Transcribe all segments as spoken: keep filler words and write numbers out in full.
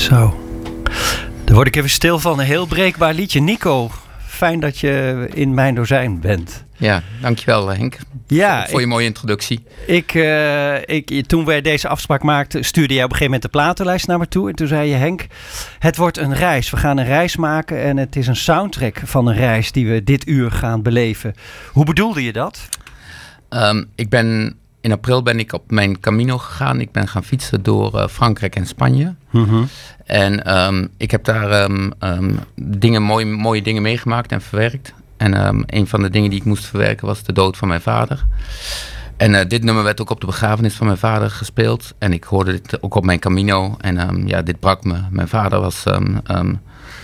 Zo. Daar word ik even stil van. Een heel breekbaar liedje. Nico, fijn dat je in mijn dozijn bent. Ja, dankjewel Henk. Ja, voor, voor je ik, mooie introductie. Ik, uh, ik, toen wij deze afspraak maakten, stuurde jij op een gegeven moment de platenlijst naar me toe. En toen zei je, Henk, het wordt een reis. We gaan een reis maken en het is een soundtrack van een reis die we dit uur gaan beleven. Hoe bedoelde je dat? Um, ik ben... In april ben ik op mijn Camino gegaan. Ik ben gaan fietsen door uh, Frankrijk en Spanje. Mm-hmm. En um, ik heb daar um, um, dingen, mooie, mooie dingen meegemaakt en verwerkt. En um, een van de dingen die ik moest verwerken was de dood van mijn vader. En uh, dit nummer werd ook op de begrafenis van mijn vader gespeeld. En ik hoorde dit ook op mijn Camino. En um, ja, dit brak me. Mijn vader was um, um,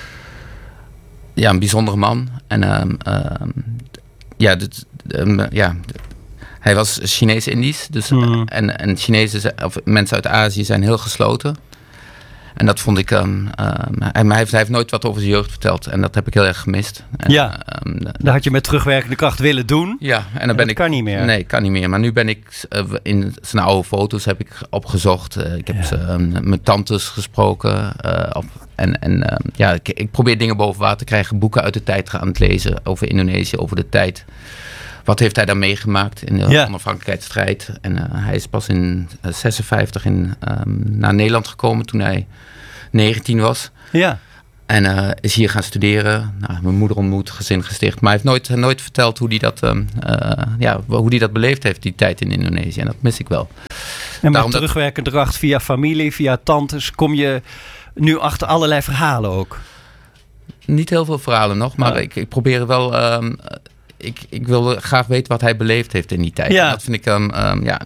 ja, een bijzondere man. En um, um, ja, dit, um, ja... Hij was Chinees-Indisch, dus mm. en, en Chinezen of mensen uit Azië zijn heel gesloten. En dat vond ik. Um, um, hij, hij, heeft, hij heeft nooit wat over zijn jeugd verteld en dat heb ik heel erg gemist. En, ja, um, dat had je met terugwerkende kracht willen doen. Ja, en dan en ben dat ik. Kan niet meer. Nee, kan niet meer. Maar nu ben ik uh, in zijn oude foto's heb ik opgezocht. Uh, ik heb ja. uh, met tantes gesproken. Uh, op, en en uh, ja, ik, ik probeer dingen boven water te krijgen, boeken uit de tijd aan het lezen over Indonesië, over de tijd. Wat heeft hij dan meegemaakt in de ja. onafhankelijkheidsstrijd? En uh, hij is pas in uh, zesenvijftig in, um, naar Nederland gekomen toen hij negentien was. Ja. En uh, is hier gaan studeren. Nou, mijn moeder ontmoet, gezin gesticht. Maar hij heeft nooit, nooit verteld hoe hij dat, um, uh, ja, hoe hij dat beleefd heeft, die tijd in Indonesië. En dat mis ik wel. En met terugwerkende kracht via familie, via tantes, kom je nu achter allerlei verhalen ook? Niet heel veel verhalen nog, maar ja. ik, ik probeer wel... Um, Ik, ik wil graag weten wat hij beleefd heeft in die tijd. Ja. En dat vind ik, um, um, ja,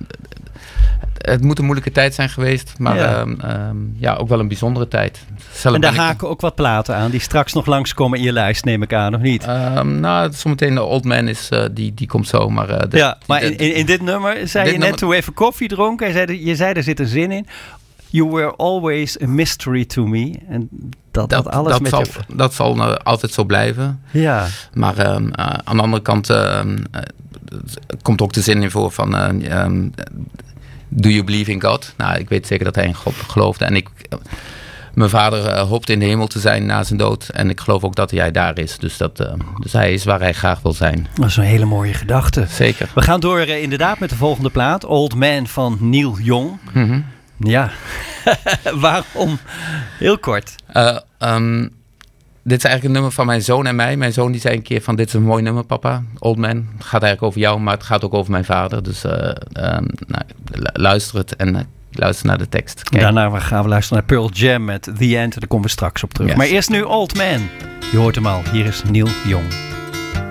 het moet een moeilijke tijd zijn geweest, maar ja, um, um, ja ook wel een bijzondere tijd. Zelf en daar ik... haken ook wat platen aan die straks nog langskomen in je lijst, neem ik aan, of niet? Um, nou, zometeen de Old Man is, uh, die, die komt zo. Maar, uh, de, ja, maar in, in, in dit nummer zei dit je net nummer... toen we even koffie dronken, je zei, je zei er zit een zin in. You were always a mystery to me. En dat, dat, dat alles dat met zal, je... Dat zal uh, altijd zo blijven. Ja. Maar um, uh, aan de andere kant uh, uh, komt ook de zin in voor van... Uh, um, do you believe in God? Nou, ik weet zeker dat hij in God geloofde. En ik... Uh, mijn vader uh, hoopte in de hemel te zijn na zijn dood. En ik geloof ook dat hij daar is. Dus, dat, uh, dus hij is waar hij graag wil zijn. Dat is een hele mooie gedachte. Zeker. We gaan door uh, inderdaad met de volgende plaat. Old Man van Neil Young. Mm-hmm. Ja, waarom? Heel kort. Uh, um, dit is eigenlijk een nummer van mijn zoon en mij. Mijn zoon die zei een keer van dit is een mooi nummer papa. Old Man. Het gaat eigenlijk over jou, maar het gaat ook over mijn vader. Dus uh, um, nou, luister het en uh, luister naar de tekst. Kijk. Daarna gaan we luisteren naar Pearl Jam met The End. Daar komen we straks op terug. Yes. Maar eerst nu Old Man. Je hoort hem al. Hier is Neil Young.